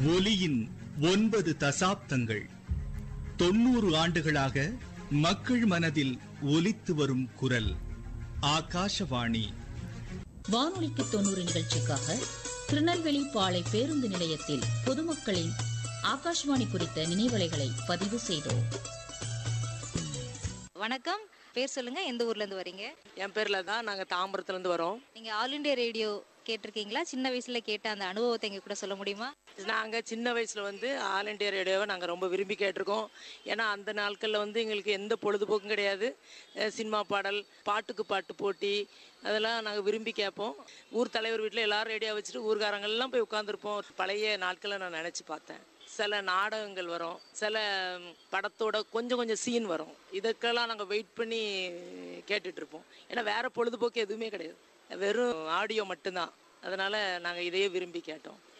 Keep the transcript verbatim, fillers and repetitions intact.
ஒலியின் ஒன்பது தசாப்தங்கள், தொன்னூறு ஆண்டுகளாக மக்கள் மனதில் ஒலித்து வரும் குரல் ஆகாஷவாணி. வானொலிக்கு தொண்ணூறு நிகழ்ச்சிக்காக திருநெல்வேலி பாளை பேருந்து நிலையத்தில் பொதுமக்களின் ஆகாஷ்வாணி குறித்த நினைவலைகளை பதிவு செய்தோம். வணக்கம், பேர் சொல்லுங்க, எந்த ஊர்ல இருந்து வரீங்க? என் பேர்ல தான், நாங்க தாம்பரத்துல இருந்து வரோம். நீங்க ஆல் இண்டியா ரேடியோ கேட்டிருக்கீங்களா? சின்ன வயசுல கேட்ட அந்த அனுபவத்தை எங்க கூட சொல்ல முடியுமா? நாங்க சின்ன வயசுல வந்து ஆல் இண்டியா ரேடியோவை நாங்க ரொம்ப விரும்பி கேட்டிருக்கோம். ஏன்னா அந்த நாட்கள்ல வந்து எங்களுக்கு எந்த பொழுதுபோக்கும் கிடையாது. சினிமா பாடல், பாட்டுக்கு பாட்டு போட்டி, அதெல்லாம் நாங்கள் விரும்பி கேட்போம். ஊர் தலைவர் வீட்டில் எல்லாரும் ரேடியோ வச்சுட்டு ஊர்காரங்கள்லாம் போய் உட்காந்துருப்போம். பழைய நாட்களை நான் நினச்சி பார்த்தேன். சில நாடகங்கள் வரும், சில படத்தோட கொஞ்சம் கொஞ்சம் சீன் வரும். இதுக்கெல்லாம் நாங்கள் வெயிட் பண்ணி கேட்டுட்ருப்போம். ஏன்னா வேறு பொழுதுபோக்கு எதுவுமே கிடையாது, வெறும் ஆடியோ மட்டும்தான். அதனால் நாங்கள் இதையே விரும்பி கேட்டோம்.